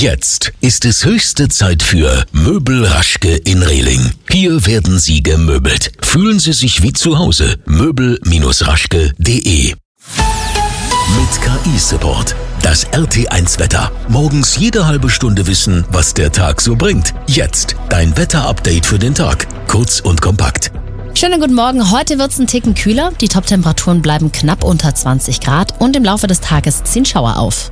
Jetzt ist es höchste Zeit für Möbel Raschke in Rehling. Hier werden Sie gemöbelt. Fühlen Sie sich wie zu Hause. Möbel-raschke.de. Mit KI-Support. Das RT1-Wetter. Morgens jede halbe Stunde wissen, was der Tag so bringt. Jetzt dein Wetter-Update für den Tag. Kurz und kompakt. Schönen guten Morgen. Heute wird es ein Ticken kühler. Die Top-Temperaturen bleiben knapp unter 20 Grad und im Laufe des Tages ziehen Schauer auf.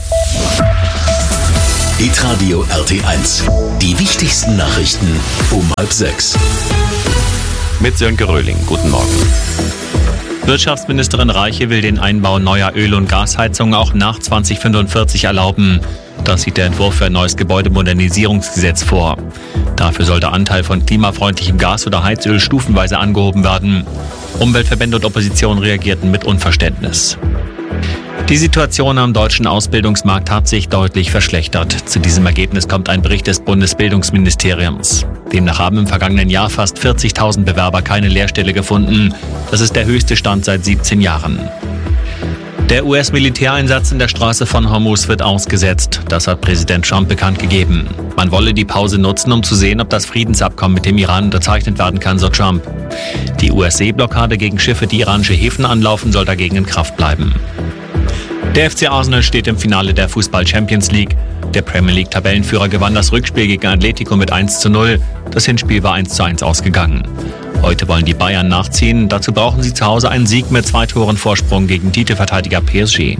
Hitradio RT1. Die wichtigsten Nachrichten um 5:30. Mit Sönke Röhling. Guten Morgen. Wirtschaftsministerin Reiche will den Einbau neuer Öl- und Gasheizungen auch nach 2045 erlauben. Das sieht der Entwurf für ein neues Gebäudemodernisierungsgesetz vor. Dafür soll der Anteil von klimafreundlichem Gas oder Heizöl stufenweise angehoben werden. Umweltverbände und Opposition reagierten mit Unverständnis. Die Situation am deutschen Ausbildungsmarkt hat sich deutlich verschlechtert. Zu diesem Ergebnis kommt ein Bericht des Bundesbildungsministeriums. Demnach haben im vergangenen Jahr fast 40.000 Bewerber keine Lehrstelle gefunden. Das ist der höchste Stand seit 17 Jahren. Der US-Militäreinsatz in der Straße von Hormuz wird ausgesetzt. Das hat Präsident Trump bekannt gegeben. Man wolle die Pause nutzen, um zu sehen, ob das Friedensabkommen mit dem Iran unterzeichnet werden kann, so Trump. Die US-Seeblockade gegen Schiffe, die iranische Häfen anlaufen, soll dagegen in Kraft bleiben. Der FC Arsenal steht im Finale der Fußball-Champions League. Der Premier League-Tabellenführer gewann das Rückspiel gegen Atletico mit 1:0. Das Hinspiel war 1:1 ausgegangen. Heute wollen die Bayern nachziehen. Dazu brauchen sie zu Hause einen Sieg mit 2 Toren Vorsprung gegen Titelverteidiger PSG.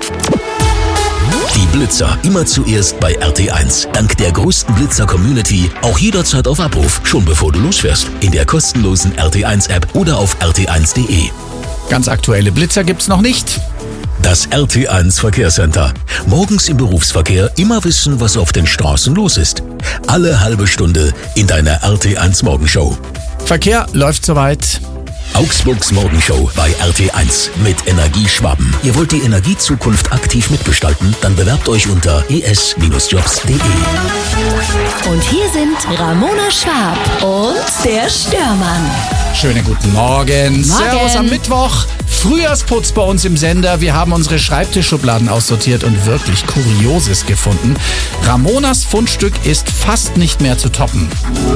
Die Blitzer immer zuerst bei RT1. Dank der größten Blitzer-Community auch jederzeit auf Abruf. Schon bevor du losfährst. In der kostenlosen RT1-App oder auf rt1.de. Ganz aktuelle Blitzer gibt's noch nicht. Das RT1 Verkehrscenter. Morgens im Berufsverkehr immer wissen, was auf den Straßen los ist. Alle halbe Stunde in deiner RT1 Morgenshow. Verkehr läuft soweit. Augsburgs Morgenshow bei RT1 mit Energieschwaben. Ihr wollt die Energiezukunft aktiv mitgestalten? Dann bewerbt euch unter es-jobs.de. Und hier sind Ramona Schwab und der Störmann. Schönen guten Morgen. Servus am Mittwoch. Frühjahrsputz bei uns im Sender. Wir haben unsere Schreibtischschubladen aussortiert und wirklich Kurioses gefunden. Ramonas Fundstück ist fast nicht mehr zu toppen.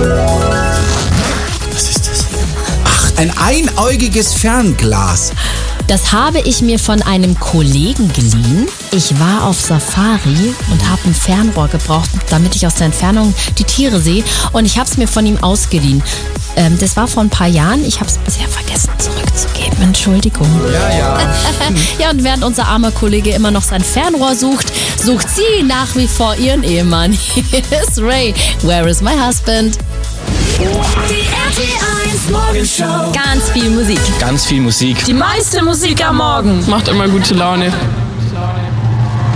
Was ist das? Ach, ein einäugiges Fernglas. Das habe ich mir von einem Kollegen geliehen. Ich war auf Safari und habe ein Fernrohr gebraucht, damit ich aus der Entfernung die Tiere sehe. Und ich habe es mir von ihm ausgeliehen. Das war vor ein paar Jahren. Ich habe es bisher vergessen zurückzugeben. Entschuldigung. Ja. Ja, und während unser armer Kollege immer noch sein Fernrohr sucht sie nach wie vor ihren Ehemann. Hier ist Ray. Where is my husband? Die RT1 Morgenshow. Ganz viel Musik. Ganz viel Musik. Die meiste Musik am Morgen. Macht immer gute Laune.